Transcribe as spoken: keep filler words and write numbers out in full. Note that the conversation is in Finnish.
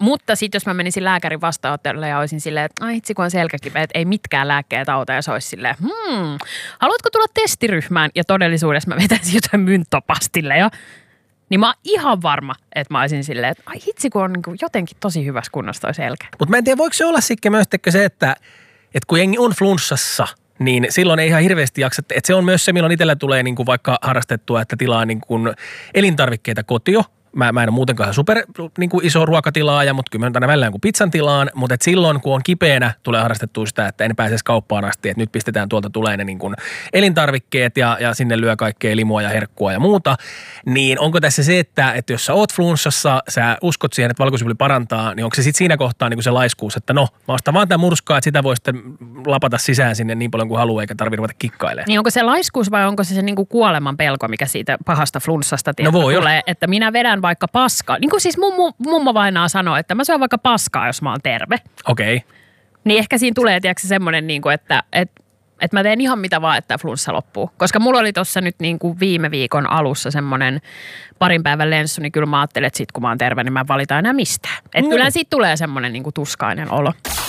Mutta sitten jos mä menisin lääkärin vastaanotolle ja olisin silleen, että ai itse kun on selkäkipeä, että ei mitkään lääkkeet auta ja se olisi silleen, hmm, haluatko tulla testiryhmään? Ja todellisuudessa mä vetäisin jotain myntopastille ja niin mä oon ihan varma, että mä olisin silleen, että ai hitsi kun on niin jotenkin tosi hyvässä kunnossa toi selkä. Mutta mä en tiedä, voiko se olla sitten myös se, että, että kun jengi on flunssassa, niin silloin ei ihan hirveästi jaksa. Että se on myös se, milloin itsellä tulee niin kuin vaikka harrastettua, että tilaa niin kuin elintarvikkeita kotio. Mä, mä en ole muutenkaan super niin kuin iso ruokatilaaja, mutta kyllä mä aina välillä kuin pizzan tilaan. Mutta silloin, kun on kipeänä, tulee harrastettua sitä, että en pääse kauppaan asti. Että nyt pistetään tuolta tulee ne niin kuin elintarvikkeet ja, ja sinne lyö kaikkea limua ja herkkua ja muuta. Niin onko tässä se, että, että jos sä oot flunssassa, sä uskot siihen, että valkosipuli parantaa, niin onko se sitten siinä kohtaa niin kuin se laiskuus, että no, mä ostan vaan tämän murskaa, että sitä voi sitten lapata sisään sinne niin paljon kuin haluaa, eikä tarvitse ruveta kikkailemaan. Niin onko se laiskuus vai onko se se niin kuin kuoleman pelko, mikä siitä pahasta flunssasta no voi tulee, että minä vedän vaikka paskaa. Niin kuin siis mummo, mummo vainaa sanoo, että mä syön vaikka paskaa, jos mä oon terve. Okei. Okay. Niin ehkä siinä tulee, tiedätkö, semmoinen, niin kuin, että, että, että mä teen ihan mitä vaan, että flunssa loppuu. Koska mulla oli tuossa nyt niin kuin viime viikon alussa semmoinen parin päivän lenssu, niin kyllä mä ajattelin, että sit kun mä oon terve, niin mä en valita enää mistään. Että no. kyllä siitä tulee semmoinen niin kuin tuskainen olo.